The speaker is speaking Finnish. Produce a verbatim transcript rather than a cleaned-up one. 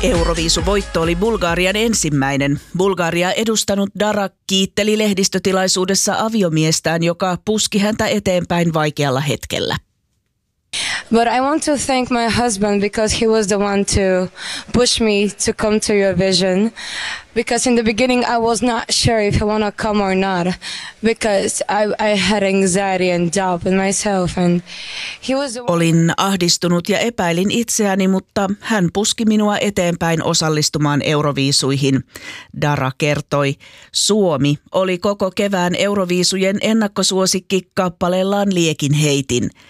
Euroviisuvoitto oli Bulgarian ensimmäinen. Bulgaria edustanut Dara kiitteli lehdistötilaisuudessa aviomiestään, joka puski häntä eteenpäin vaikealla hetkellä. But I want to thank my husband because he was the one to push me to come to Eurovision. Because in the beginning I was not sure if I want to come or not. Because I, I had anxiety and doubt in myself. And he was the one... Olin ahdistunut ja epäilin itseäni, mutta hän puski minua eteenpäin osallistumaan Euroviisuihin. Dara kertoi. Suomi oli koko kevään Euroviisujen ennakkosuosikki kappaleellaan Liekin heitin.